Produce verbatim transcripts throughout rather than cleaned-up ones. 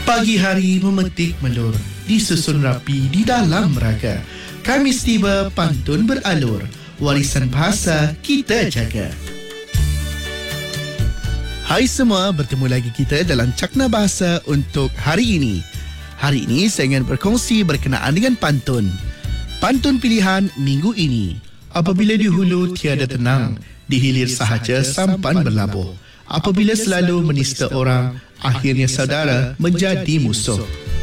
Pagi hari memetik melur, disusun rapi di dalam raga. Kamis tiba, pantun beralur, warisan bahasa kita jaga. Hai semua, bertemu lagi kita dalam Cakna Bahasa untuk hari ini. Hari ini saya ingin berkongsi berkenaan dengan pantun. Pantun pilihan minggu ini. Apabila di hulu tiada tenang, di hilir sahaja sampan berlabuh. Apabila selalu menista orang, akhirnya saudara menjadi musuh.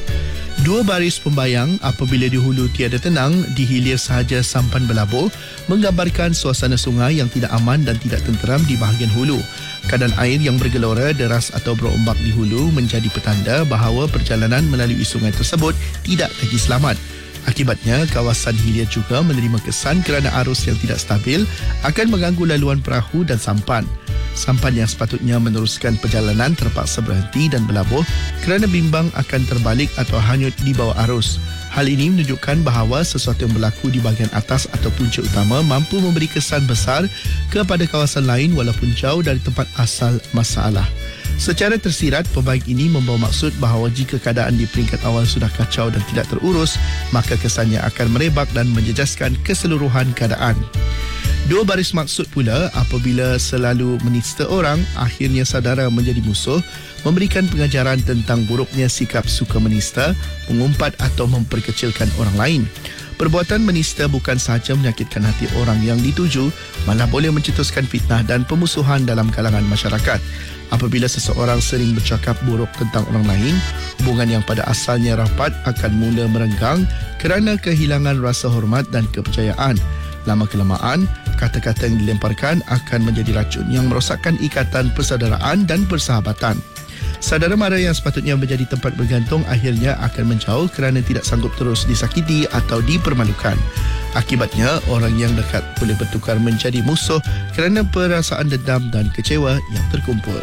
Dua baris pembayang apabila di hulu tiada tenang, di hilir sahaja sampan berlabuh, menggambarkan suasana sungai yang tidak aman dan tidak tenteram di bahagian hulu. Keadaan air yang bergelora, deras atau berombak di hulu menjadi petanda bahawa perjalanan melalui sungai tersebut tidak lagi selamat. Akibatnya, kawasan hilir juga menerima kesan kerana arus yang tidak stabil akan mengganggu laluan perahu dan sampan. Sampan yang sepatutnya meneruskan perjalanan terpaksa berhenti dan berlabuh kerana bimbang akan terbalik atau hanyut di bawah arus. Hal ini menunjukkan bahawa sesuatu yang berlaku di bahagian atas atau punca utama mampu memberi kesan besar kepada kawasan lain walaupun jauh dari tempat asal masalah. Secara tersirat, pembayang ini membawa maksud bahawa jika keadaan di peringkat awal sudah kacau dan tidak terurus, maka kesannya akan merebak dan menjejaskan keseluruhan keadaan. Dua baris maksud pula apabila selalu menista orang, akhirnya saudara menjadi musuh, memberikan pengajaran tentang buruknya sikap suka menista, mengumpat atau memperkecilkan orang lain. Perbuatan menista bukan sahaja menyakitkan hati orang yang dituju, malah boleh mencetuskan fitnah dan pemusuhan dalam kalangan masyarakat. Apabila seseorang sering bercakap buruk tentang orang lain, hubungan yang pada asalnya rapat akan mula merenggang kerana kehilangan rasa hormat dan kepercayaan. Lama-kelamaan, kata-kata yang dilemparkan akan menjadi racun yang merosakkan ikatan persaudaraan dan persahabatan. Saudara mara yang sepatutnya menjadi tempat bergantung akhirnya akan menjauh kerana tidak sanggup terus disakiti atau dipermalukan. Akibatnya, orang yang dekat boleh bertukar menjadi musuh kerana perasaan dendam dan kecewa yang terkumpul.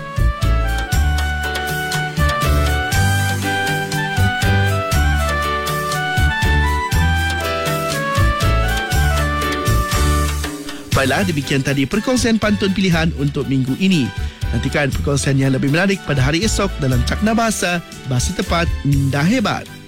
Baiklah, demikian tadi perkongsian pantun pilihan untuk minggu ini. Nantikan perkongsian yang lebih menarik pada hari esok dalam Cakna Bahasa, Bahasa Tepat, Minda Hebat.